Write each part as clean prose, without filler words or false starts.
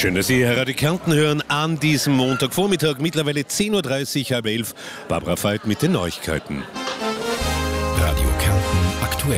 Schön, dass Sie Radio Kärnten hören an diesem Montagvormittag, mittlerweile 10.30 Uhr, halb 11. Barbara Veit mit den Neuigkeiten. Radio Kärnten aktuell.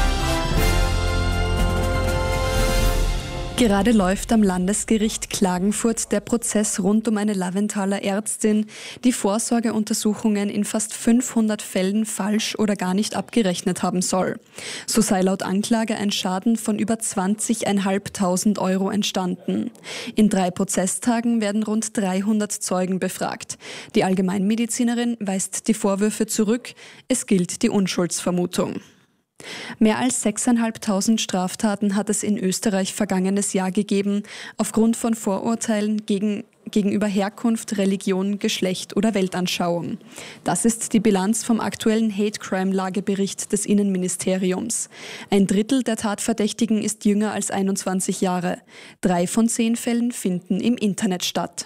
Gerade läuft am Landesgericht Klagenfurt der Prozess rund um eine Laventhaler Ärztin, die Vorsorgeuntersuchungen in fast 500 Fällen falsch oder gar nicht abgerechnet haben soll. So sei laut Anklage ein Schaden von über 20.500 Euro entstanden. In 3 Prozesstagen werden rund 300 Zeugen befragt. Die Allgemeinmedizinerin weist die Vorwürfe zurück. Es gilt die Unschuldsvermutung. Mehr als 6.500 Straftaten hat es in Österreich vergangenes Jahr gegeben, aufgrund von Vorurteilen gegenüber Herkunft, Religion, Geschlecht oder Weltanschauung. Das ist die Bilanz vom aktuellen Hate-Crime-Lagebericht des Innenministeriums. 1/3 der Tatverdächtigen ist jünger als 21 Jahre. 3 von 10 Fällen finden im Internet statt.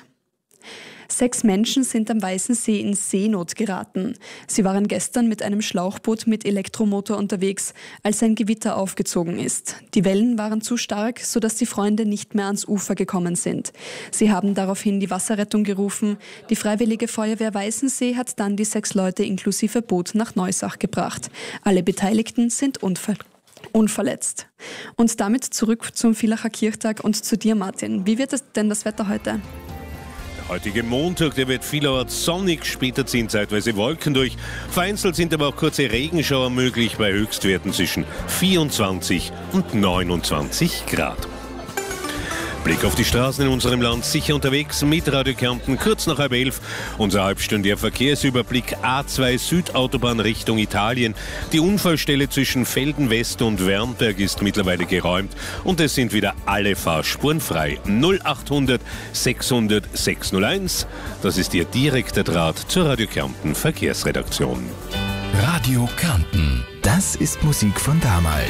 6 Menschen sind am Weißen See in Seenot geraten. Sie waren gestern mit einem Schlauchboot mit Elektromotor unterwegs, als ein Gewitter aufgezogen ist. Die Wellen waren zu stark, sodass die Freunde nicht mehr ans Ufer gekommen sind. Sie haben daraufhin die Wasserrettung gerufen. Die Freiwillige Feuerwehr Weißensee hat dann die 6 Leute inklusive Boot nach Neusach gebracht. Alle Beteiligten sind unverletzt. Und damit zurück zum Villacher Kirchtag und zu dir, Martin. Wie wird denn das Wetter heute? Heutige Montag, der wird vielerorts sonnig, später ziehen zeitweise Wolken durch. Vereinzelt sind aber auch kurze Regenschauer möglich bei Höchstwerten zwischen 24 und 29 Grad. Blick auf die Straßen in unserem Land, sicher unterwegs mit Radio Kärnten, kurz nach halb 11. Unser halbstündiger Verkehrsüberblick: A2 Südautobahn Richtung Italien. Die Unfallstelle zwischen Velden West und Wernberg ist mittlerweile geräumt und es sind wieder alle Fahrspuren frei. 0800 600 601, das ist Ihr direkter Draht zur Radio Kärnten Verkehrsredaktion. Radio Kärnten, das ist Musik von damals.